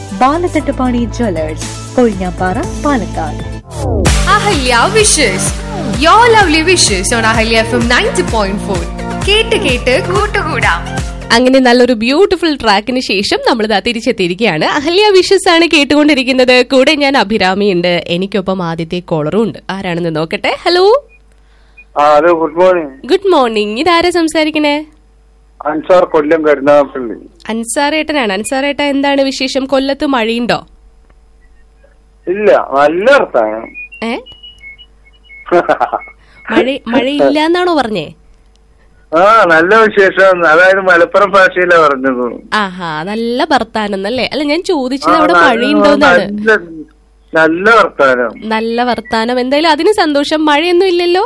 ബാലത്തട്ടപാണി Jewellers, Kozhinjampara, Palakkad. Ahalya wishes your lovely wishes on Ahalya FM 90.4. കേട്ട് കേട്ട് കൂട്ടുകൂടാം. അങ്ങനെ നല്ലൊരു ബ്യൂട്ടിഫുൾ ട്രാക്കിന് ശേഷം നമ്മൾ തിരിച്ചെത്തിയിരിക്കുകയാണ്. അഹല്യ വിഷസ് ആണ് കേട്ടുകൊണ്ടിരിക്കുന്നത്. കൂടെ ഞാൻ അഭിരാമിയുണ്ട്. എനിക്കൊപ്പം ആദ്യത്തെ കോളറും ഉണ്ട്. ആരാണെന്ന് നോക്കട്ടെ. Hello, good morning. Good morning. ഇതാരാ സംസാരിക്കണേ? അൻസാർ, കൊല്ലം കരുനാഗപ്പള്ളി. അൻസാറേട്ടനാണ്. അൻസാറേട്ട, എന്താണ് വിശേഷം? കൊല്ലത്ത് മഴയുണ്ടോ? ഇല്ല, നല്ല അർത്ഥാണ്. മഴയില്ല എന്നാണോ പറഞ്ഞേ? നല്ല വിശേഷം. അതായത് മലപ്പുറം ഭാഷയിലാ പറഞ്ഞത്. ആഹാ, നല്ല വർത്താനം അല്ലേ? അല്ല, ഞാൻ ചോദിച്ചത് അവിടെ മഴയുണ്ടോന്നാണ്. നല്ല വർത്താനം. നല്ല വർത്താനം. എന്തായാലും അതിന് സന്തോഷം. മഴയൊന്നും ഇല്ലല്ലോ?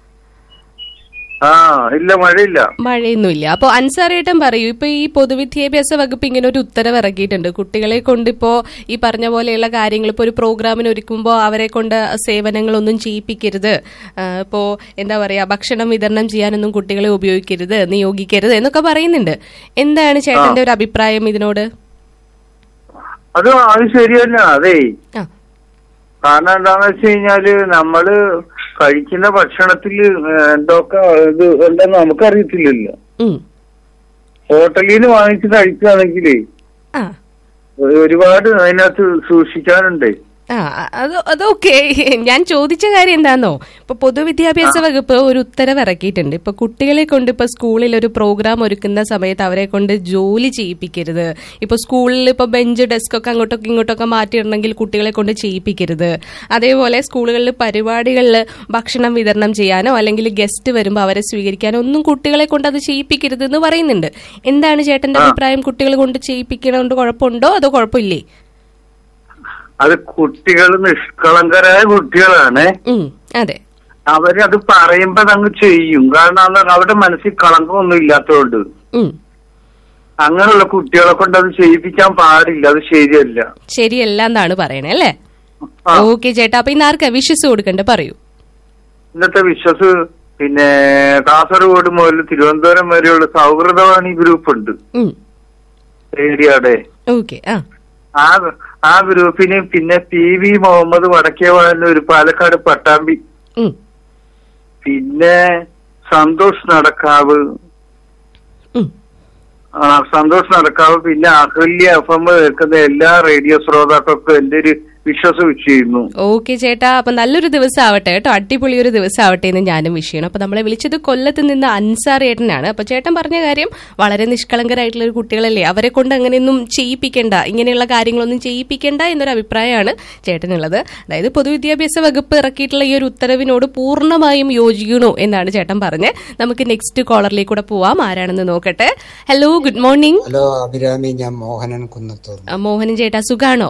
ഇല്ല, മഴയില്ല. മഴയൊന്നുമില്ല. അപ്പൊ അൻസാറേട്ടൻ പറയൂ, ഇപ്പൊ ഈ പൊതുവിദ്യാഭ്യാസ വകുപ്പ് ഇങ്ങനെ ഒരു ഉത്തരവ് ഇറക്കിയിട്ടുണ്ട്. കുട്ടികളെ കൊണ്ടിപ്പോ ഈ പറഞ്ഞ പോലെയുള്ള കാര്യങ്ങൾ, ഇപ്പൊ ഒരു പ്രോഗ്രാമിന് ഒരുക്കുമ്പോ അവരെ കൊണ്ട് സേവനങ്ങളൊന്നും ചെയ്യിപ്പിക്കരുത്, ഇപ്പോ എന്താ പറയാ, ഭക്ഷണം വിതരണം ചെയ്യാനൊന്നും കുട്ടികളെ ഉപയോഗിക്കരുത്, നിയോഗിക്കരുത് എന്നൊക്കെ പറയുന്നുണ്ട്. എന്താണ് ചേട്ടന്റെ ഒരു അഭിപ്രായം ഇതിനോട്? അത് ശരി തന്നെ. അതെ, കാരണം എന്താന്ന് വെച്ച് കഴിഞ്ഞാല് നമ്മള് കഴിക്കുന്ന ഭക്ഷണത്തില് എന്തൊക്കെ ഇത് ഉണ്ടെന്ന് നമുക്കറിയത്തില്ലല്ലോ. ഹോട്ടലിൽ നിന്ന് വാങ്ങിച്ച് കഴിക്കുകയാണെങ്കിലേ ഒരുപാട് അതിനകത്ത് സൂക്ഷിക്കാനുണ്ട്. അതൊക്കെ ഞാൻ ചോദിച്ച കാര്യം എന്താന്നോ, ഇപ്പൊ പൊതുവിദ്യാഭ്യാസ വകുപ്പ് ഒരു ഉത്തരവ് ഇറക്കിയിട്ടുണ്ട്. ഇപ്പൊ കുട്ടികളെ കൊണ്ട് ഇപ്പൊ സ്കൂളിൽ ഒരു പ്രോഗ്രാം ഒരുക്കുന്ന സമയത്ത് അവരെ കൊണ്ട് ജോലി ചെയ്യിപ്പിക്കരുത്. ഇപ്പൊ സ്കൂളിൽ ഇപ്പൊ ബെഞ്ച്, ഡെസ്ക് ഒക്കെ അങ്ങോട്ടൊക്കെ ഇങ്ങോട്ടൊക്കെ മാറ്റിയിടണമെങ്കിൽ കുട്ടികളെ കൊണ്ട് ചെയ്യിപ്പിക്കരുത്. അതേപോലെ സ്കൂളുകളിൽ പരിപാടികളിൽ ഭക്ഷണം വിതരണം ചെയ്യാനോ അല്ലെങ്കിൽ ഗസ്റ്റ് വരുമ്പോൾ അവരെ സ്വീകരിക്കാനോ ഒന്നും കുട്ടികളെ കൊണ്ട് അത് ചെയ്യിപ്പിക്കരുത് എന്ന് പറയുന്നുണ്ട്. എന്താണ് ചേട്ടന്റെ അഭിപ്രായം? കുട്ടികളെ കൊണ്ട് ചെയ്യിപ്പിക്കണോണ്ട് കുഴപ്പമുണ്ടോ അതോ കുഴപ്പമില്ലേ? അത് കുട്ടികൾ നിഷ്കളങ്കരായ കുട്ടികളാണ്. അതെ, അവരത് പറയുമ്പോ അങ്ങ് ചെയ്യും. കാരണം അവരുടെ മനസ്സിൽ കളങ്കമൊന്നും ഇല്ലാത്തതുകൊണ്ട് അങ്ങനെയുള്ള കുട്ടികളെ കൊണ്ട് അത് ചെയ്യിപ്പിക്കാൻ പാടില്ല. അത് ശരിയല്ല എന്നാണ് പറയണേ അല്ലേ? ഓക്കെ ചേട്ടാ, അപ്പൊ ഇന്ന് ആർക്കാ വിശ്വസ് കൊടുക്കണ്ടേ? പറയൂ. ഇന്നത്തെ വിശ്വസ് പിന്നെ കാസർഗോഡ് മുതൽ തിരുവനന്തപുരം വരെയുള്ള സൗഹൃദവാണി ഗ്രൂപ്പ് ഉണ്ട് ഏരിയയുടെ. ഓക്കെ, ആ ഗ്രൂപ്പിന് പിന്നെ PV മുഹമ്മദ് വടക്കേവാനൂർ പാലക്കാട് പട്ടാമ്പി, പിന്നെ സന്തോഷ് നടക്കാവ്, പിന്നെ അഹല്യ FM കേൾക്കുന്ന എല്ലാ റേഡിയോ ശ്രോതാക്കൾക്കും എന്റെ ഒരു വിശ്വാസം ചെയ്യുന്നു. ഓക്കെ ചേട്ടാ, അപ്പൊ നല്ലൊരു ദിവസം ആവട്ടെ കേട്ടോ. അടിപൊളി ഒരു ദിവസം ആവട്ടെ എന്ന് ഞാനും വിഷയണം. അപ്പൊ നമ്മളെ വിളിച്ചത് കൊല്ലത്ത് നിന്ന് അൻസാർ ഏട്ടനാണ്. അപ്പൊ ചേട്ടൻ പറഞ്ഞ കാര്യം വളരെ നിഷ്കളങ്കരായിട്ടുള്ള ഒരു കുട്ടികളല്ലേ, അവരെ കൊണ്ട് അങ്ങനെയൊന്നും ചെയ്യിപ്പിക്കേണ്ട, ഇങ്ങനെയുള്ള കാര്യങ്ങളൊന്നും ചെയ്യിപ്പിക്കേണ്ട എന്നൊരു അഭിപ്രായമാണ് ചേട്ടനുള്ളത്. അതായത് പൊതുവിദ്യാഭ്യാസ വകുപ്പ് ഇറക്കിയിട്ടുള്ള ഈ ഒരു ഉത്തരവിനോട് പൂർണ്ണമായും യോജിക്കണോ എന്നാണ് ചേട്ടൻ പറഞ്ഞത്. നമുക്ക് നെക്സ്റ്റ് കോളറിലേക്ക് കൂടെ പോവാം. ആരാണെന്ന് നോക്കട്ടെ. Hello, good morning. Hello Abhirami, ഞാൻ മോഹനൻ കുന്നത്തൂർ. മോഹനൻ ചേട്ടാ, സുഖാണോ?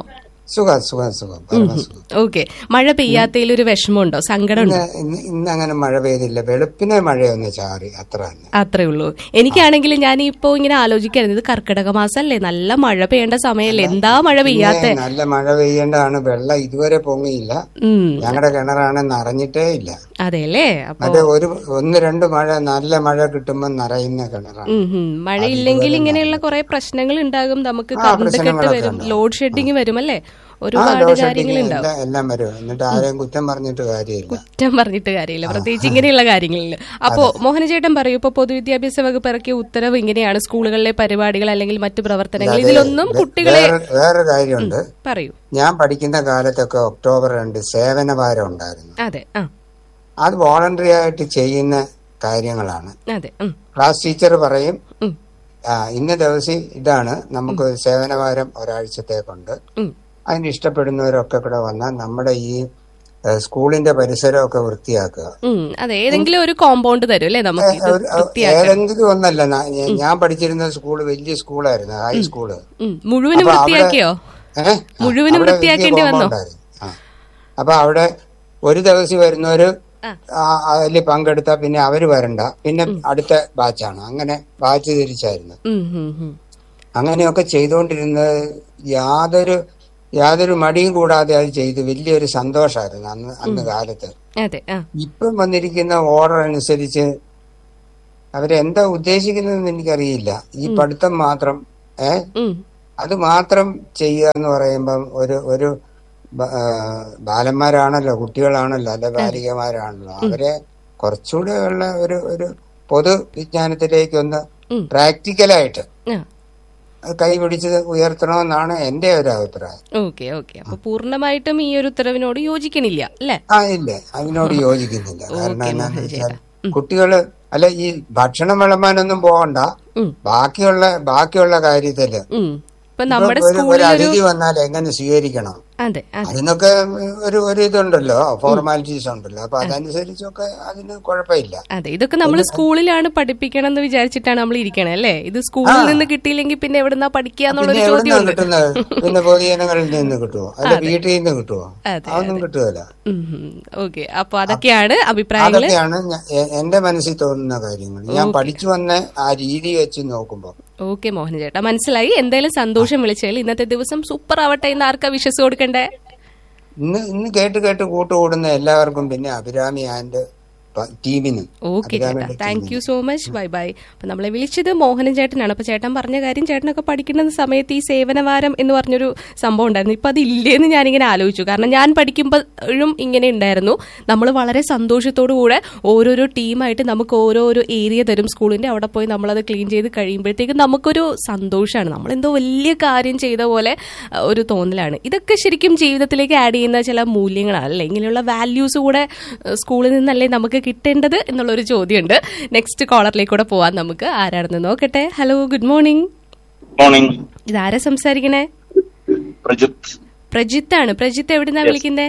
സുഖം. ഓക്കെ, മഴ പെയ്യാത്തതിൽ ഒരു വിഷമമുണ്ടോ, സങ്കടമുണ്ടോ? ഇന്ന് അങ്ങനെ മഴ പെയ്തില്ല, വെളുപ്പിനെ മഴയൊന്ന് ചാറി, അത്രേ ഉള്ളൂ. എനിക്കാണെങ്കിൽ ഞാൻ ഇപ്പോ ഇങ്ങനെ ആലോചിക്കായിരുന്നു, ഇത് കർക്കിടക മാസല്ലേ, നല്ല മഴ പെയ്യേണ്ട സമയല്ലേ, എന്താ മഴ പെയ്യാത്ത? നല്ല മഴ പെയ്യേണ്ടതാണ്. വെള്ളം ഇതുവരെ പൊങ്ങിയില്ല. ഞങ്ങളുടെ കിണറാണ് നിറഞ്ഞിട്ടേ ഇല്ല. അതെല്ലേ? മറ്റേ ഒന്ന് രണ്ട് നല്ല മഴ കിട്ടുമ്പോ നിറയുന്ന കിണറാണ്. മഴയില്ലെങ്കിൽ ഇങ്ങനെയുള്ള കുറെ പ്രശ്നങ്ങൾ ഉണ്ടാകും. നമുക്ക് കറണ്ട് കട്ട് വരും, ലോഡ് ഷെഡിങ് വരും അല്ലേ, ഒരുപാട് കാര്യങ്ങളുണ്ടാവും. എല്ലാം വരും. എന്നിട്ട് ആരെയും കുറ്റം പറഞ്ഞിട്ട് കാര്യമില്ല, പ്രത്യേകിച്ച് ഇങ്ങനെയുള്ള കാര്യങ്ങളിൽ. അപ്പോ മോഹനചേട്ടൻ പറയൂ, ഇപ്പൊ പൊതുവിദ്യാഭ്യാസ വകുപ്പ് ഇറക്കിയ ഉത്തരവ് ഇങ്ങനെയാണ്, സ്കൂളുകളിലെ പരിപാടികൾ അല്ലെങ്കിൽ മറ്റു പ്രവർത്തനങ്ങൾ ഇതിലൊന്നും കുട്ടികളെ. വേറെ കാര്യമുണ്ട്, പറയൂ. ഞാൻ പഠിക്കുന്ന കാലത്തൊക്കെ ഒക്ടോബർ 2 സേവനവാരം ഉണ്ടായിരുന്നു. അതെ, അത് വോളണ്ടറി ആയിട്ട് ചെയ്യുന്ന കാര്യങ്ങളാണ്. അതെ, ക്ലാസ് ടീച്ചർ പറയും ഇന്ന ദിവസം ഇതാണ്, നമുക്ക് സേവനവാരം ഒരാഴ്ചത്തേക്കുണ്ട്, അതിന് ഇഷ്ടപ്പെടുന്നവരൊക്കെ കൂടെ വന്നാൽ നമ്മുടെ ഈ സ്കൂളിന്റെ പരിസരമൊക്കെ വൃത്തിയാക്കുക. അതെ, ഏതെങ്കിലും ഒരു കോമ്പൗണ്ട് തരും അല്ലേ നമുക്ക്? ഏതെങ്കിലും ഒന്നല്ല, ഞാൻ പഠിച്ചിരുന്ന സ്കൂള് വലിയ സ്കൂളായിരുന്നു, ഹൈസ്കൂള്. മുഴുവനും വൃത്തിയാക്കിയോ? മുഴുവനും വൃത്തിയാക്കേണ്ടി വന്നോ? അപ്പൊ അവിടെ ഒരു ദിവസം വരുന്നവര് അതിൽ പങ്കെടുത്താ പിന്നെ അവര് വരണ്ട, പിന്നെ അടുത്ത ബാച്ചാണ്. അങ്ങനെ ബാച്ച് തിരിച്ചായിരുന്നു. അങ്ങനെയൊക്കെ ചെയ്തുകൊണ്ടിരുന്നത് യാതൊരു മടിയും കൂടാതെ അത് ചെയ്ത് വലിയൊരു സന്തോഷമായിരുന്നു അന്ന് കാലത്ത്. ഇപ്പം വന്നിരിക്കുന്ന ഓർഡർ അനുസരിച്ച് അവരെന്താ ഉദ്ദേശിക്കുന്നതെന്ന് എനിക്കറിയില്ല. ഈ പഠിത്തം മാത്രം അത് മാത്രം ചെയ്യുക എന്ന് പറയുമ്പം ഒരു ബാലന്മാരാണല്ലോ, കുട്ടികളാണല്ലോ, അല്ല ബാലികമാരാണല്ലോ, അവരെ കുറച്ചുകൂടെ ഉള്ള ഒരു പൊതു വിജ്ഞാനത്തിലേക്കൊന്ന് പ്രാക്ടിക്കലായിട്ട് കൈപിടിച്ച് ഉയർത്തണമെന്നാണ് എന്റെ ഒരു അഭിപ്രായം. Okay okay. അപ്പൊ പൂർണ്ണമായിട്ടും ഈ ഒരു ഉത്തരവിനോട് യോജിക്കണില്ല അല്ലേ? ഇല്ല, അതിനോട് യോജിക്കുന്നില്ല. കാരണം എന്താണെന്ന് വെച്ചാൽ കുട്ടികള് അല്ല, ഈ ഭക്ഷണം വിളമ്പാനൊന്നും പോകണ്ട, ബാക്കിയുള്ള കാര്യത്തില് ഒരു അതിഥി വന്നാൽ എങ്ങനെ സ്വീകരിക്കണം, അതിനൊക്കെ ഒരു ഇതുണ്ടല്ലോ, ഫോർമാലിറ്റീസ് ഉണ്ടല്ലോ. അപ്പൊ അതനുസരിച്ചൊക്കെ അതിന് കുഴപ്പമില്ല. അതെ, ഇതൊക്കെ നമ്മൾ സ്കൂളിലാണ് പഠിപ്പിക്കണം എന്ന് വിചാരിച്ചിട്ടാണ് നമ്മൾ ഇരിക്കണേ അല്ലേ? ഇത് സ്കൂളിൽ നിന്ന് കിട്ടിയില്ലെങ്കിൽ പിന്നെ എവിടുന്നാ പഠിക്കുക എന്നുള്ളൊരു ചോദ്യം കിട്ടുന്നത്. പിന്നെ പൊതുജനങ്ങളിൽ നിന്ന് കിട്ടുമോ, അല്ല വീട്ടിൽ നിന്ന് കിട്ടുമോ? അതൊന്നും കിട്ടുകയില്ല. ഓക്കെ, അപ്പൊ അതൊക്കെയാണ് അഭിപ്രായങ്ങൾ, അതൊക്കെയാണ് എന്റെ മനസ്സിൽ തോന്നുന്ന കാര്യങ്ങൾ. ഞാൻ പഠിച്ചു വന്ന ആ രീതി വെച്ച് നോക്കുമ്പോ. ഓക്കെ മോഹൻ ചേട്ടാ, മനസ്സിലായി. എന്തായാലും സന്തോഷം വിളിച്ചാൽ. ഇന്നത്തെ ദിവസം സൂപ്പർ ആവട്ടെ എന്ന് ആർക്കാ വിശ്വസ് കൊടുക്കണ്ടേ? ഇന്ന് കേട്ട് കൂട്ടുകൂടുന്ന എല്ലാവർക്കും, പിന്നെ അഭിരാമി ആൻഡ് ടീമിന്. ഓക്കെ ചേട്ടാ, thank you so much. Bye bye. അപ്പൊ നമ്മളെ വിളിച്ചത് മോഹനൻ ചേട്ടനാണ്. അപ്പൊ ചേട്ടൻ പറഞ്ഞ കാര്യം, ചേട്ടനൊക്കെ പഠിക്കുന്ന സമയത്ത് ഈ സേവനവാരം എന്ന് പറഞ്ഞൊരു സംഭവം ഉണ്ടായിരുന്നു. ഇപ്പൊ അതില്ലേന്ന് ഞാനിങ്ങനെ ആലോചിച്ചു. കാരണം ഞാൻ പഠിക്കുമ്പോഴും ഇങ്ങനെ ഉണ്ടായിരുന്നു. നമ്മൾ വളരെ സന്തോഷത്തോടുകൂടെ ഓരോരോ ടീമായിട്ട് നമുക്ക് ഓരോരോ ഏരിയ തരും സ്കൂളിന്റെ. അവിടെ പോയി നമ്മളത് ക്ലീൻ ചെയ്ത് കഴിയുമ്പോഴത്തേക്കും നമുക്കൊരു സന്തോഷമാണ്. നമ്മളെന്തോ വലിയ കാര്യം ചെയ്ത പോലെ ഒരു തോന്നലാണ്. ഇതൊക്കെ ശരിക്കും ജീവിതത്തിലേക്ക് ആഡ് ചെയ്യുന്ന ചില മൂല്യങ്ങളാണ് അല്ലേ? ഇങ്ങനെയുള്ള വാല്യൂസ് കൂടെ സ്കൂളിൽ നിന്നല്ലേ നമുക്ക് കിട്ടേണ്ടത് എന്നുള്ളൊരു ചോദ്യമുണ്ട്. നെക്സ്റ്റ് കോളറിലേക്ക് കൂടെ പോവാൻ നമുക്ക്. ആരാണെന്ന് നോക്കട്ടെ. Hello, good morning. മോർണിംഗ്. ഇതാരാ സംസാരിക്കണേ? പ്രജിത്താണ്. പ്രജിത്ത് എവിടുന്നാ വിളിക്കുന്നേ?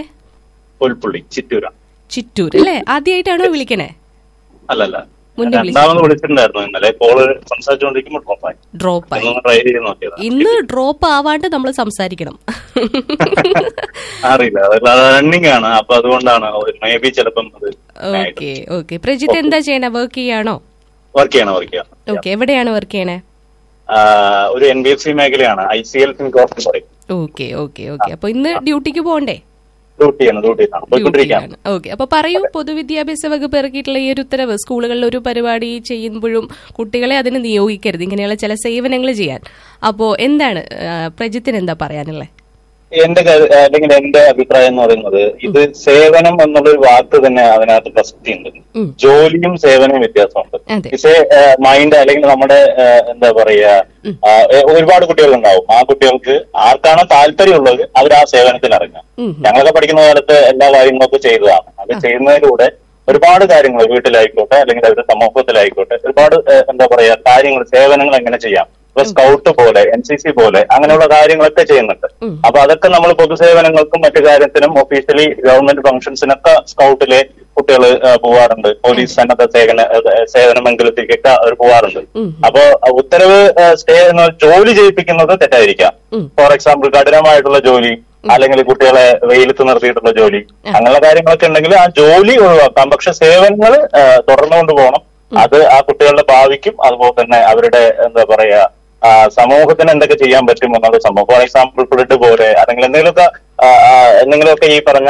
ചിറ്റൂർ അല്ലേ? ആദ്യമായിട്ടാണോ വിളിക്കണേ? അല്ലല്ല, വിളിച്ചിട്ടുണ്ടായിരുന്നു ഇന്നലെ. കോള് സംസാരിച്ചുകൊണ്ടിരിക്കുമ്പോൾ ഡ്രോപ്പായി. ഇന്ന് ഡ്രോപ്പ് ആവാണ്ട് നമ്മൾ സംസാരിക്കണം. അറിയില്ല, റണ്ണിങ് ആണ്, അപ്പൊ അതുകൊണ്ടാണ് മേ ബി ചിലപ്പം. Okay okay. പ്രജിത്ത് എന്താ ചെയ്യണേ? വർക്ക് ചെയ്യാണോ? വർക്ക് ചെയ്യണം. ഓക്കെ, എവിടെയാണ് വർക്ക് ചെയ്യണേ? ഒരു NBFC മേഖലയാണ്, ICL ഫിൻകോർപ്പ് പറയും. Okay okay okay. അപ്പൊ ഇന്ന് ഡ്യൂട്ടിക്ക് പോകണ്ടേ? ഓക്കെ. അപ്പൊ പറയൂ, പൊതുവിദ്യാഭ്യാസ വകുപ്പ് ഇറക്കിയിട്ടുള്ള ഈ ഒരു ഉത്തരവ്, സ്കൂളുകളിൽ ഒരു പരിപാടി ചെയ്യുമ്പോഴും കുട്ടികളെ അതിന് നിയോഗിക്കരുത്, ഇങ്ങനെയുള്ള ചില സേവനങ്ങൾ ചെയ്യാൻ. അപ്പോ എന്താണ് പ്രജിത്തിന് എന്താ പറയാനുള്ളത്? അല്ലെങ്കിൽ എന്റെ അഭിപ്രായം എന്ന് പറയുന്നത്, ഇത് സേവനം എന്നുള്ളൊരു വാക്ക് തന്നെ അതിനകത്ത് പ്രസക്തിയുണ്ട്. ജോലിയും സേവനവും വ്യത്യാസമുണ്ട്. മൈൻഡ് അല്ലെങ്കിൽ നമ്മുടെ എന്താ പറയാ, ഒരുപാട് കുട്ടികളുണ്ടാവും. ആ കുട്ടികൾക്ക് ആർക്കാണോ താല്പര്യമുള്ളത് അവർ ആ സേവനത്തിന് ഇറങ്ങുക. ഞങ്ങളൊക്കെ പഠിക്കുന്ന കാലത്ത് എല്ലാ കാര്യങ്ങളൊക്കെ ചെയ്തതാണ്. അത് ചെയ്യുന്നതിലൂടെ ഒരുപാട് കാര്യങ്ങൾ വീട്ടിലായിക്കോട്ടെ അല്ലെങ്കിൽ അവരുടെ സമൂഹത്തിലായിക്കോട്ടെ ഒരുപാട് എന്താ പറയാ കാര്യങ്ങൾ, സേവനങ്ങൾ എങ്ങനെ ചെയ്യാം. സ്കൗട്ട് പോലെ, NCC പോലെ അങ്ങനെയുള്ള കാര്യങ്ങളൊക്കെ ചെയ്യുന്നുണ്ട്. അപ്പൊ അതൊക്കെ നമ്മൾ പൊതുസേവനങ്ങൾക്കും മറ്റു കാര്യത്തിനും ഒഫീഷ്യലി ഗവൺമെന്റ് ഫംഗ്ഷൻസിനൊക്കെ സ്കൗട്ടിലെ കുട്ടികൾ പോവാറുണ്ട്. പോലീസ് സന്നദ്ധ സേവന മംഗലത്തിലേക്കൊക്കെ അവർ പോവാറുണ്ട്. അപ്പോ ഉത്തരവ് ജോലി ചെയ്യിപ്പിക്കുന്നത് തെറ്റായിരിക്കാം. ഫോർ എക്സാമ്പിൾ, കഠിനമായിട്ടുള്ള ജോലി അല്ലെങ്കിൽ കുട്ടികളെ വെയിലത്ത് നിർത്തിയിട്ടുള്ള ജോലി, അങ്ങനെയുള്ള കാര്യങ്ങളൊക്കെ ഉണ്ടെങ്കിൽ ആ ജോലി ഒഴിവാക്കാം. പക്ഷെ സേവനങ്ങൾ തുടർന്നുകൊണ്ട് പോകണം. അത് ആ കുട്ടികളുടെ ഭാവിക്കും അതുപോലെ തന്നെ അവരുടെ എന്താ പറയാ സമൂഹത്തിന് എന്തൊക്കെ ചെയ്യാൻ പറ്റും എന്നുള്ള സംഭവം. ഫോർ എക്സാമ്പിൾ, ഫ്ലഡ് പോലെ അല്ലെങ്കിൽ എന്തെങ്കിലുമൊക്കെ ഈ പറഞ്ഞ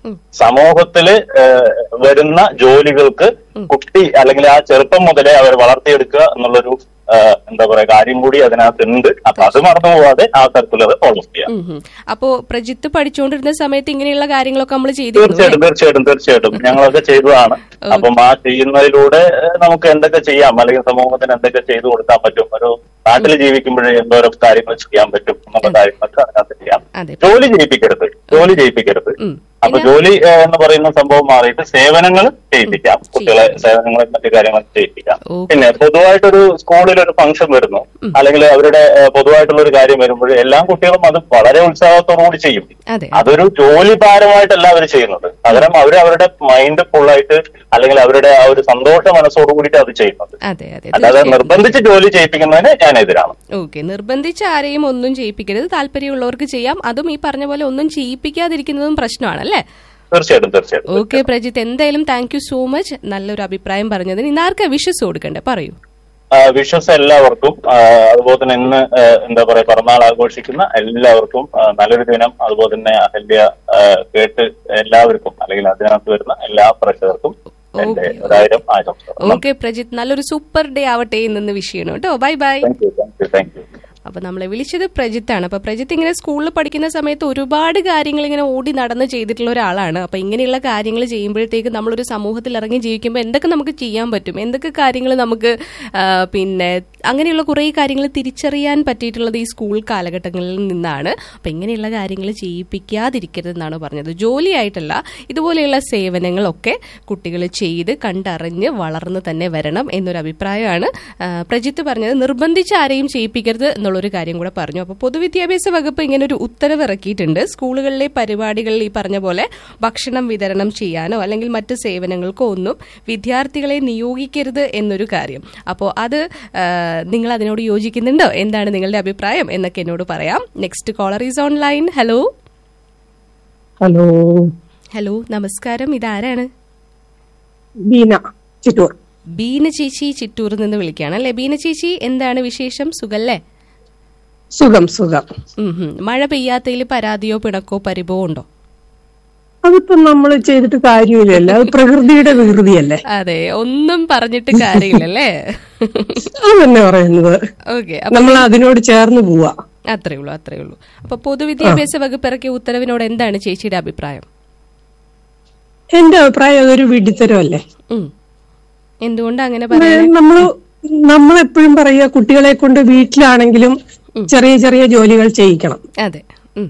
സമൂഹത്തില് വരുന്ന ജോലികൾക്ക് കുട്ടി അല്ലെങ്കിൽ ആ ചെറുപ്പം മുതലേ അവർ വളർത്തിയെടുക്കുക എന്നുള്ളൊരു എന്താ പറയാ കാര്യം കൂടി അതിനകത്തുണ്ട്. അപ്പൊ അത് മറന്നു പോവാതെ ആ തരത്തിലത് ഫോളോ ചെയ്യാം. അപ്പോ പ്രജിത്ത് പഠിച്ചുകൊണ്ടിരുന്ന സമയത്ത് ഇങ്ങനെയുള്ള കാര്യങ്ങളൊക്കെ നമ്മൾ ചെയ്തു? തീർച്ചയായിട്ടും ഞങ്ങളൊക്കെ ചെയ്തതാണ്. അപ്പം ആ ചെയ്യുന്നതിലൂടെ നമുക്ക് എന്തൊക്കെ ചെയ്യാം, അല്ലെങ്കിൽ സമൂഹത്തിന് എന്തൊക്കെ ചെയ്തു കൊടുക്കാൻ പറ്റും, ഒരു നാട്ടിൽ ജീവിക്കുമ്പോഴേ എന്തോരം കാര്യങ്ങൾ ചെയ്യാൻ പറ്റും എന്നുള്ള കാര്യങ്ങളൊക്കെ അതിനകത്ത് ചെയ്യാം. ജോലി ചെയ്യിപ്പിക്കരുത്. അപ്പൊ ജോലി എന്ന് പറയുന്ന സംഭവം മാറിയിട്ട് സേവനങ്ങൾ ചെയ്യിപ്പിക്കാം. കുട്ടികളെ സേവനങ്ങളും മറ്റു കാര്യങ്ങളൊക്കെ ചെയ്യിപ്പിക്കാം. പിന്നെ പൊതുവായിട്ടൊരു സ്കൂളിൽ ഒരു ഫംഗ്ഷൻ വരുന്നു അല്ലെങ്കിൽ അവരുടെ പൊതുവായിട്ടുള്ള ഒരു കാര്യം വരുമ്പോൾ എല്ലാ കുട്ടികളും അത് വളരെ ഉത്സാഹത്തോടുകൂടി ചെയ്യും. അതൊരു ജോലി ഭാരമായിട്ടല്ല അവർ ചെയ്യുന്നത്. പകരം അവരുടെ മൈൻഡ് ഫുള്ളായിട്ട് അല്ലെങ്കിൽ അവരുടെ ആ ഒരു സന്തോഷ മനസ്സോടു കൂടിയിട്ട് അത് ചെയ്യുന്നത്. അല്ലാതെ നിർബന്ധിച്ച് ജോലി ചെയ്യിപ്പിക്കുന്നതിന് ഞാൻ എതിരാണ്. ഓക്കെ, നിർബന്ധിച്ച് ആരെയും ഒന്നും ചെയ്യിപ്പിക്കരുത്. താല്പര്യമുള്ളവർക്ക് ചെയ്യാം. അതും ഈ പറഞ്ഞ പോലെ ഒന്നും ചെയ്യിപ്പിക്കാതിരിക്കുന്നതും പ്രശ്നമാണ് അല്ലേ? തീർച്ചയായിട്ടും. ഓക്കെ പ്രജിത്ത്, എന്തായാലും താങ്ക് യു സോ മച്ച് നല്ലൊരു അഭിപ്രായം പറഞ്ഞതിന്. ഇന്ന് ആർക്കാ വിഷസ് കൊടുക്കണ്ടേ, പറയൂ. വിഷസ് എല്ലാവർക്കും, അതുപോലെ തന്നെ ഇന്ന് എന്താ പറയാ പിറന്നാൾ ആഘോഷിക്കുന്ന എല്ലാവർക്കും നല്ലൊരു ദിനം. അതുപോലെ തന്നെ അഹല്യ കേട്ട് എല്ലാവർക്കും അല്ലെങ്കിൽ അതിനകത്ത് വരുന്ന എല്ലാ പ്രേക്ഷകർക്കും എന്റെ 1000 ആശംസകൾ. ഓക്കെ പ്രജിത്ത്, നല്ലൊരു സൂപ്പർ ഡേ ആവട്ടെ എന്ന് വിഷ് ചെയ്യണം കേട്ടോ. Bye bye. Thank you. അപ്പൊ നമ്മളെ വിളിച്ചത് പ്രജിത്താണ്. അപ്പൊ പ്രജിത്ത് ഇങ്ങനെ സ്കൂളിൽ പഠിക്കുന്ന സമയത്ത് ഒരുപാട് കാര്യങ്ങൾ ഇങ്ങനെ ഓടി നടന്ന് ചെയ്തിട്ടുള്ള ഒരാളാണ്. അപ്പൊ ഇങ്ങനെയുള്ള കാര്യങ്ങൾ ചെയ്യുമ്പോഴത്തേക്ക് നമ്മളൊരു സമൂഹത്തിൽ ഇറങ്ങി ജീവിക്കുമ്പോൾ എന്തൊക്കെ നമുക്ക് ചെയ്യാൻ പറ്റും, എന്തൊക്കെ കാര്യങ്ങൾ നമുക്ക് പിന്നെ അങ്ങനെയുള്ള കുറേ കാര്യങ്ങൾ തിരിച്ചറിയാൻ പറ്റിയിട്ടുള്ളത് ഈ സ്കൂൾ കാലഘട്ടങ്ങളിൽ നിന്നാണ്. അപ്പൊ ഇങ്ങനെയുള്ള കാര്യങ്ങൾ ചെയ്യിപ്പിക്കാതിരിക്കരുതെന്നാണ് പറഞ്ഞത്. ജോലിയായിട്ടല്ല, ഇതുപോലെയുള്ള സേവനങ്ങളൊക്കെ കുട്ടികൾ ചെയ്ത് കണ്ടറിഞ്ഞ് വളർന്ന് തന്നെ വരണം എന്നൊരു അഭിപ്രായമാണ് പ്രജിത്ത് പറഞ്ഞത്. നിർബന്ധിച്ച് ആരെയും ചെയ്യിപ്പിക്കരുത് എന്നുള്ളൊരു കാര്യം കൂടെ പറഞ്ഞു. അപ്പോൾ പൊതുവിദ്യാഭ്യാസ വകുപ്പ് ഇങ്ങനെ ഒരു ഉത്തരവ് ഇറക്കിയിട്ടുണ്ട്. സ്കൂളുകളിലെ പരിപാടികളിൽ ഈ പറഞ്ഞ പോലെ ഭക്ഷണം വിതരണം ചെയ്യാനോ അല്ലെങ്കിൽ മറ്റ് സേവനങ്ങൾക്കോ ഒന്നും വിദ്യാർത്ഥികളെ നിയോഗിക്കരുത് എന്നൊരു കാര്യം. അപ്പോൾ അത് നിങ്ങൾ അതിനോട് യോജിക്കുന്നുണ്ടോ? എന്താണ് നിങ്ങളുടെ അഭിപ്രായം എന്നൊക്കെ എന്നോട് പറയാം. Next collar is online. Hello hello hello നമസ്കാരം. ഇതാരാണ്? ബീന, ചിറ്റൂർ. ബീന ചേച്ചി ചിറ്റൂരിൽ നിന്ന് വിളിക്കുകയാണ് അല്ലെ? ബീന ചേച്ചി, എന്താണ് വിശേഷം? സുഖല്ലേ? സുഖം സുഖം. മഴ പെയ്യാത്തതിൽ പരാതിയോ പിണക്കോ പരിഭവോ ഉണ്ടോ? അതിപ്പോ നമ്മൾ ചെയ്തിട്ട് കാര്യമില്ലല്ലോ, അത് പ്രകൃതിയുടെ വികൃതിയല്ലേ. അതെ, ഒന്നും പറഞ്ഞിട്ട് കാര്യമില്ലല്ലേ. അതന്നെ പറയുന്നത്. ഓക്കെ, നമ്മൾ അതിനോട് ചേർന്ന് പോവാ. അത്രേ ഉള്ളൂ, അത്രേ ഉള്ളൂ. അപ്പൊ പൊതുവിദ്യാഭ്യാസ വകുപ്പ് ഇറക്കിയ ഉത്തരവിനോട് എന്താണ് ചേച്ചിയുടെ അഭിപ്രായം? എന്റെ അഭിപ്രായം അതൊരു വിഡിത്തരമല്ലേ. എന്തുകൊണ്ട് അങ്ങനെ പറയാം? നമ്മളെപ്പോഴും പറയുക, കുട്ടികളെ കൊണ്ട് വീട്ടിലാണെങ്കിലും ചെറിയ ചെറിയ ജോലികൾ ചെയ്യിക്കണം. അതെ,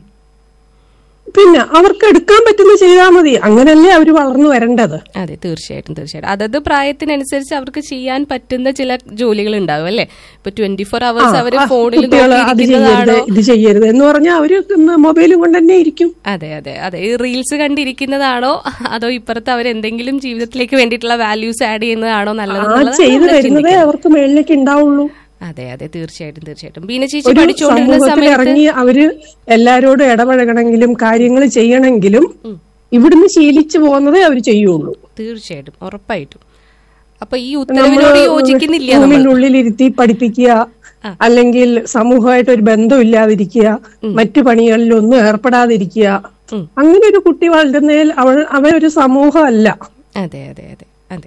പിന്നെ അവർക്ക് എടുക്കാൻ പറ്റുന്ന ചെയ്താൽ മതി. അങ്ങനല്ലേ അവര് വളർന്നു വരേണ്ടത്. അതെ, തീർച്ചയായിട്ടും തീർച്ചയായിട്ടും. അതത് പ്രായത്തിനനുസരിച്ച് അവർക്ക് ചെയ്യാൻ പറ്റുന്ന ചില ജോലികൾ ഉണ്ടാവും അല്ലെ. ഇപ്പൊ 24 hours അവര് ഫോണിൽ ഇത് ചെയ്യരുത് എന്ന് പറഞ്ഞാൽ അവര് മൊബൈലും കൊണ്ട് തന്നെ ഇരിക്കും. അതെ അതെ അതെ. ഈ റീൽസ് കണ്ടിരിക്കുന്നതാണോ അതോ ഇപ്പുറത്ത് അവരെന്തെങ്കിലും ജീവിതത്തിലേക്ക് വേണ്ടിയിട്ടുള്ള വാല്യൂസ് ആഡ് ചെയ്യുന്നതാണോ നല്ലത്? ചെയ്തു വരുന്നതേ അവർക്ക് മേളിലേക്ക് ഉണ്ടാവുള്ളൂ. അതെ അതെ, തീർച്ചയായിട്ടും തീർച്ചയായിട്ടും. ബീന ചേച്ചി പഠിച്ചുകൊണ്ടിരുന്ന സമയത്ത് ഇറങ്ങി അവര് എല്ലാരോടും ഇടപഴകണമെങ്കിലും കാര്യങ്ങൾ ചെയ്യണമെങ്കിലും ഇവിടുന്ന് ശീലിച്ചു പോകുന്നതേ അവര് ചെയ്യുള്ളൂ. തീർച്ചയായിട്ടും, ഉറപ്പായിട്ടും. അപ്പൊ ഈ ഉത്തരവിനോട് യോജിക്കുന്നില്ല. റൂമിനുള്ളിലിരുത്തി പഠിപ്പിക്കുക, അല്ലെങ്കിൽ സമൂഹമായിട്ട് ഒരു ബന്ധമില്ലാതിരിക്കുക, മറ്റു പണികളിലൊന്നും ഏർപ്പെടാതിരിക്കുക, അങ്ങനെ ഒരു കുട്ടി വളരുന്നതിൽ അവനൊരു സമൂഹമല്ല. അതെ അതെ അതെ അതെ.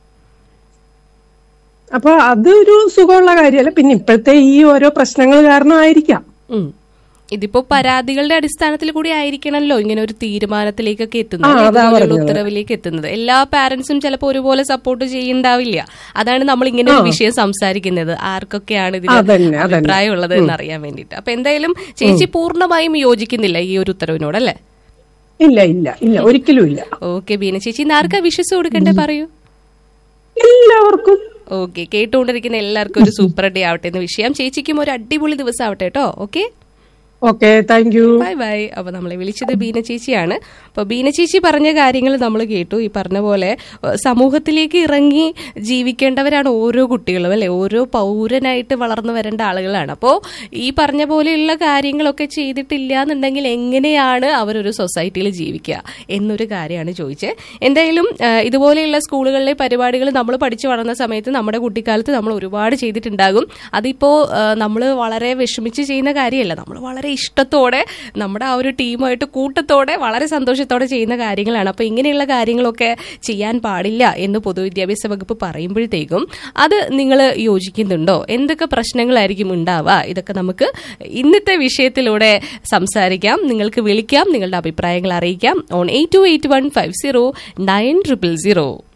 അപ്പൊ അതൊരു സുഖമുള്ള കാര്യമല്ല. പിന്നെ ഇപ്പോഴത്തെ ഈ ഓരോ പ്രശ്നങ്ങൾ കാരണമായിരിക്കാം. ഇതിപ്പോ പരാതികളുടെ അടിസ്ഥാനത്തിൽ കൂടി ആയിരിക്കണമല്ലോ ഇങ്ങനെ ഒരു തീരുമാനത്തിലേക്കൊക്കെ എത്തുന്നത്, ഉത്തരവിലേക്ക് എത്തുന്നത്. എല്ലാ പാരന്റ്സും ചിലപ്പോൾ ഒരുപോലെ സപ്പോർട്ട് ചെയ്യുന്നുണ്ടാവില്ല. അതാണ് നമ്മൾ ഇങ്ങനെ ഒരു വിഷയം സംസാരിക്കുന്നത്, ആർക്കൊക്കെയാണ് ഇതിന് അഭിപ്രായമുള്ളത് എന്നറിയാൻ വേണ്ടിയിട്ട്. അപ്പൊ എന്തായാലും ചേച്ചി പൂർണ്ണമായും യോജിക്കുന്നില്ല ഈ ഒരു ഉത്തരവിനോട് അല്ലേ? ഇല്ല ഇല്ല ഇല്ല, ഒരിക്കലും ഇല്ല. ഓക്കെ ബീന ചേച്ചി, ആർക്കാ വിഷസ് കൊടുക്കണ്ടേ പറയൂ? എല്ലാവർക്കും. ഓക്കെ, കേട്ടുകൊണ്ടിരിക്കുന്ന എല്ലാവർക്കും ഒരു സൂപ്പർ ഡേ ആവട്ടെ എന്ന് വിഷയം. ചേച്ചിക്കും ഒരു അടിപൊളി ദിവസം ആവട്ടെ കേട്ടോ. Okay okay, thank you, bye bye. അപ്പൊ നമ്മളെ വിളിച്ചത് ബീന ചേച്ചിയാണ്. അപ്പൊ ബീന ചേച്ചി പറഞ്ഞ കാര്യങ്ങൾ നമ്മൾ കേട്ടു. ഈ പറഞ്ഞ പോലെ സമൂഹത്തിലേക്ക് ഇറങ്ങി ജീവിക്കേണ്ടവരാണ് ഓരോ കുട്ടികളും അല്ലെ, ഓരോ പൗരനായിട്ട് വളർന്നു വരേണ്ട ആളുകളാണ്. അപ്പോൾ ഈ പറഞ്ഞ പോലെയുള്ള കാര്യങ്ങളൊക്കെ ചെയ്തിട്ടില്ല എന്നുണ്ടെങ്കിൽ എങ്ങനെയാണ് അവരൊരു സൊസൈറ്റിയിൽ ജീവിക്കുക എന്നൊരു കാര്യമാണ് ചോദിച്ചത്. എന്തായാലും ഇതുപോലെയുള്ള സ്കൂളുകളിലെ പരിപാടികൾ നമ്മൾ പഠിച്ചു വളർന്ന സമയത്ത് നമ്മുടെ കുട്ടിക്കാലത്ത് നമ്മൾ ഒരുപാട് ചെയ്തിട്ടുണ്ടാകും. അതിപ്പോ നമ്മൾ വളരെ വിഷമിച്ച് ചെയ്യുന്ന കാര്യമല്ല, നമ്മൾ വളരെ ഇഷ്ടത്തോടെ നമ്മുടെ ആ ഒരു ടീമായിട്ട് കൂട്ടത്തോടെ വളരെ സന്തോഷത്തോടെ ചെയ്യുന്ന കാര്യങ്ങളാണ്. അപ്പോൾ ഇങ്ങനെയുള്ള കാര്യങ്ങളൊക്കെ ചെയ്യാൻ പാടില്ല എന്ന് പൊതുവിദ്യാഭ്യാസ വകുപ്പ് പറയുമ്പോഴത്തേക്കും അത് നിങ്ങൾ യോജിക്കുന്നുണ്ടോ? എന്തൊക്കെ പ്രശ്നങ്ങളായിരിക്കും ഉണ്ടാവുക? ഇതൊക്കെ നമുക്ക് ഇന്നത്തെ വിഷയത്തിലൂടെ സംസാരിക്കാം. നിങ്ങൾക്ക് വിളിക്കാം, നിങ്ങളുടെ അഭിപ്രായങ്ങൾ അറിയിക്കാം ഓൺ 8281509000.